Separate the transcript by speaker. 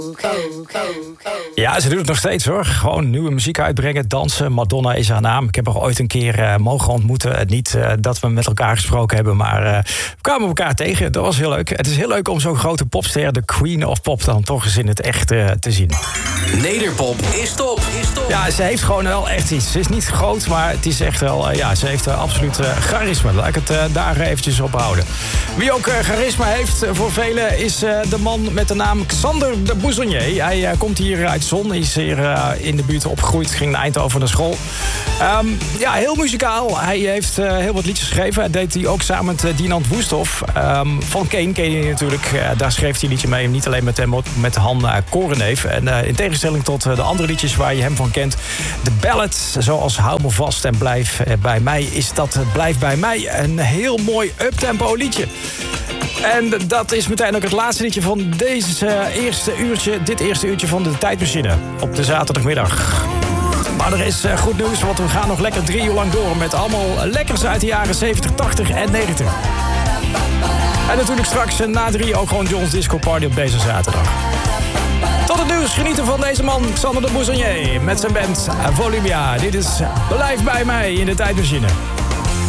Speaker 1: Ja, ze doet het nog steeds hoor. Gewoon nieuwe muziek uitbrengen, dansen. Madonna is haar naam. Ik heb haar ooit een keer mogen ontmoeten. Niet dat we met elkaar gesproken hebben, maar we kwamen elkaar tegen. Dat was heel leuk. Het is heel leuk om zo'n grote popster, de Queen of Pop, dan toch eens in het echt te zien.
Speaker 2: Nederpop is top.
Speaker 1: Ja, ze heeft gewoon wel echt iets. Ze is niet groot, maar het is echt wel... ze heeft absoluut charisma. Laat ik het daar eventjes op houden. Wie ook charisma heeft voor velen is de man met de naam Xander de Bouzonnier. Hij komt hier uit Zon, is hier in de buurt opgegroeid, ging naar Eindhoven naar school. Heel muzikaal. Hij heeft heel wat liedjes geschreven. Dat deed hij ook samen met Dinant Woesthoff. Van Kane ken je natuurlijk. Daar schreef hij een liedje mee, niet alleen met Han Koreneef. En in tegenstelling tot de andere liedjes waar je hem van kent, de ballad, zoals Hou me vast en blijf bij mij, is dat Blijf bij mij een heel mooi uptempo liedje. En dat is meteen ook het laatste liedje van dit eerste uurtje van de Tijdmachine op de zaterdagmiddag. Maar er is goed nieuws, want we gaan nog lekker 3 uur lang door met allemaal lekkers uit de jaren 70, 80 en 90. En natuurlijk straks na 3 ook gewoon John's Disco Party op deze zaterdag. Tot het nieuws, genieten van deze man, Xander de Bouzonnier, met zijn band Volumia. Dit is Blijf bij mij in de Tijdmachine.